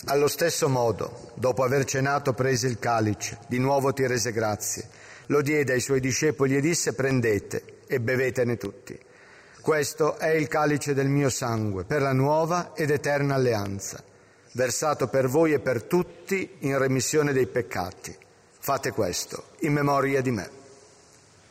Allo stesso modo, dopo aver cenato, prese il calice, di nuovo ti rese grazie, lo diede ai suoi discepoli e disse: prendete e bevetene tutti. Questo è il calice del mio sangue, per la nuova ed eterna alleanza, versato per voi e per tutti in remissione dei peccati. Fate questo in memoria di me.